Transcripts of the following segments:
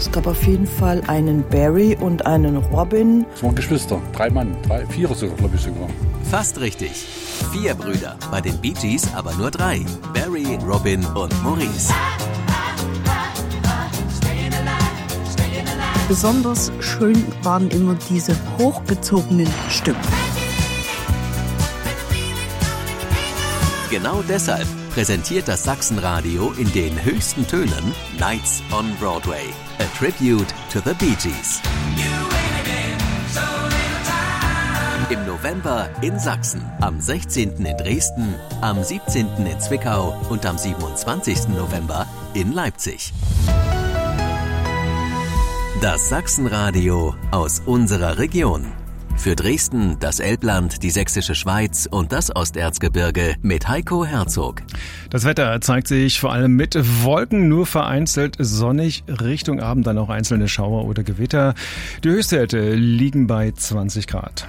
Es gab auf jeden Fall einen Barry und einen Robin. Es waren Geschwister, 3 Mann, 4 sogar, glaube ich sogar. Fast richtig. 4 Brüder, bei den Bee Gees aber nur 3. Barry, Robin und Maurice. Besonders schön waren immer diese hochgezogenen Stimmen. Genau deshalb präsentiert das Sachsenradio in den höchsten Tönen Nights on Broadway, a tribute to the Bee Gees. Im November in Sachsen, am 16. in Dresden, am 17. in Zwickau und am 27. November in Leipzig. Das Sachsenradio aus unserer Region. Für Dresden, das Elbland, die Sächsische Schweiz und das Osterzgebirge mit Heiko Herzog. Das Wetter zeigt sich vor allem mit Wolken, nur vereinzelt sonnig, Richtung Abend dann auch einzelne Schauer oder Gewitter. Die Höchstwerte liegen bei 20 Grad.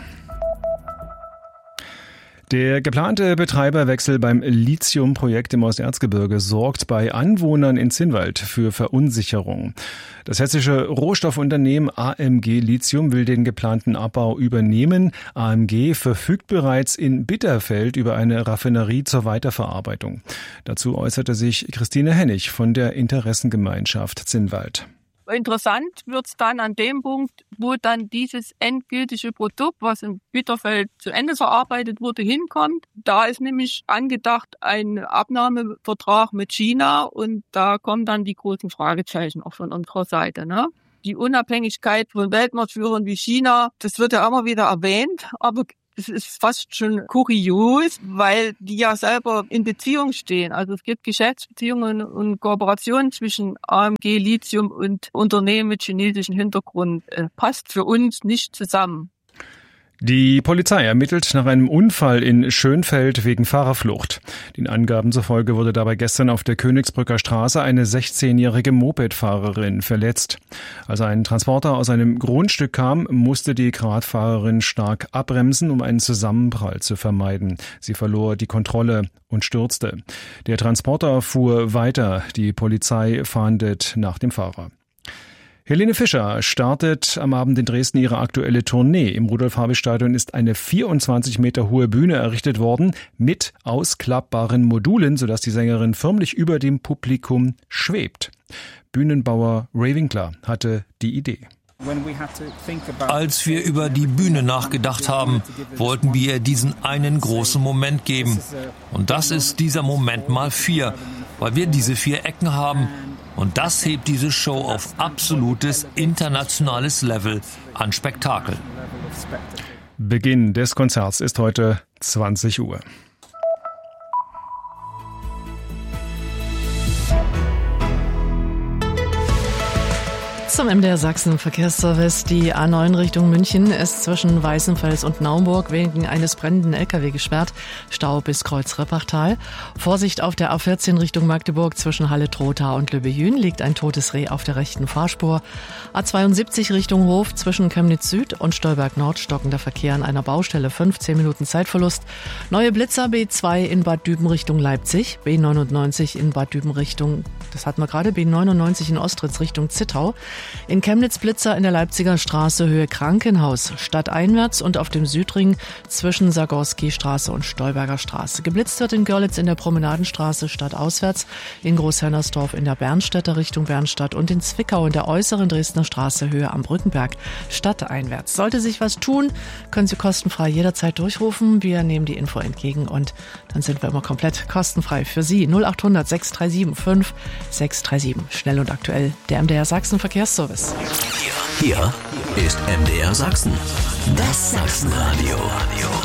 Der geplante Betreiberwechsel beim Lithium-Projekt im Osterzgebirge sorgt bei Anwohnern in Zinnwald für Verunsicherung. Das hessische Rohstoffunternehmen AMG Lithium will den geplanten Abbau übernehmen. AMG verfügt bereits in Bitterfeld über eine Raffinerie zur Weiterverarbeitung. Dazu äußerte sich Christine Hennig von der Interessengemeinschaft Zinnwald. Interessant wird's dann an dem Punkt, wo dann dieses endgültige Produkt, was in Bitterfeld zu Ende verarbeitet wurde, hinkommt. Da ist nämlich angedacht ein Abnahmevertrag mit China und da kommen dann die großen Fragezeichen auch von unserer Seite, ne? Die Unabhängigkeit von Weltmarktführern wie China, das wird ja immer wieder erwähnt, aber es ist fast schon kurios, weil die ja selber in Beziehung stehen. Also es gibt Geschäftsbeziehungen und Kooperationen zwischen AMG Lithium und Unternehmen mit chinesischem Hintergrund. Passt für uns nicht zusammen. Die Polizei ermittelt nach einem Unfall in Schönfeld wegen Fahrerflucht. Den Angaben zufolge wurde dabei gestern auf der Königsbrücker Straße eine 16-jährige Mopedfahrerin verletzt. Als ein Transporter aus einem Grundstück kam, musste die Radfahrerin stark abbremsen, um einen Zusammenprall zu vermeiden. Sie verlor die Kontrolle und stürzte. Der Transporter fuhr weiter. Die Polizei fahndet nach dem Fahrer. Helene Fischer startet am Abend in Dresden ihre aktuelle Tournee. Im Rudolf-Habich-Stadion ist eine 24 Meter hohe Bühne errichtet worden mit ausklappbaren Modulen, sodass die Sängerin förmlich über dem Publikum schwebt. Bühnenbauer Ray Winkler hatte die Idee. Als wir über die Bühne nachgedacht haben, wollten wir ihr diesen einen großen Moment geben. Und das ist dieser Moment mal 4, weil wir diese 4 Ecken haben. Und das hebt diese Show auf absolutes internationales Level an Spektakel. Beginn des Konzerts ist heute 20 Uhr. Zum MDR Sachsen Verkehrsservice. Die A9 Richtung München ist zwischen Weißenfels und Naumburg wegen eines brennenden LKW gesperrt. Stau bis Kreuz Rippachtal. Vorsicht auf der A14 Richtung Magdeburg zwischen Halle-Trotha und Lübbejün liegt ein totes Reh auf der rechten Fahrspur. A72 Richtung Hof zwischen Chemnitz Süd und Stolberg Nord stockender Verkehr an einer Baustelle. 15 Minuten Zeitverlust. Neue Blitzer B2 in Bad Düben Richtung Leipzig. B99 in Bad Düben Richtung, das hatten wir gerade, B99 in Ostritz Richtung Zittau. In Chemnitz Blitzer in der Leipziger Straße Höhe Krankenhaus, stadteinwärts und auf dem Südring zwischen Sagorski-Straße und Stolberger Straße. Geblitzt wird in Görlitz in der Promenadenstraße stadtauswärts, in Großhennersdorf in der Bernstädter Richtung Bernstadt und in Zwickau in der äußeren Dresdner Straße Höhe am Brückenberg stadteinwärts. Sollte sich was tun, können Sie kostenfrei jederzeit durchrufen. Wir nehmen die Info entgegen und dann sind wir immer komplett kostenfrei für Sie. 0800 637 5637. Schnell und aktuell, der MDR Sachsen Verkehrsservice. Hier ist MDR Sachsen. Das Sachsenradio.